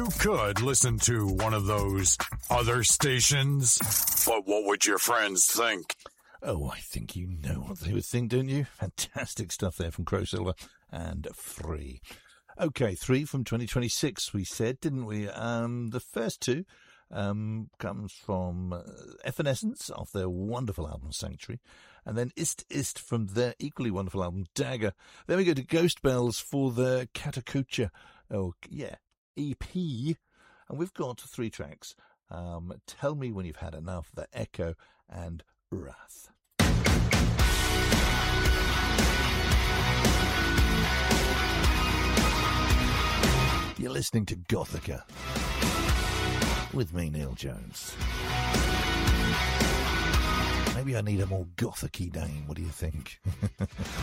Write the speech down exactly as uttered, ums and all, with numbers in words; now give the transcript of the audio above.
You could listen to one of those other stations, but what would your friends think? Oh, I think you know what they would think, don't you? Fantastic stuff there from Crowsilver, and free. Okay, three from twenty twenty-six, we said, didn't we? Um, the first two um, comes from uh, Evanescence off their wonderful album Sanctuary, and then Ist Ist from their equally wonderful album Dagger. Then we go to Ghost Bells for the Katakucha, oh yeah, E P, and we've got three tracks. Um, Tell Me When You've Had Enough, The Echo, and Wrath. You're listening to Gothica with me, Neil Jones. Maybe I need a more gothic-y name. What do you think?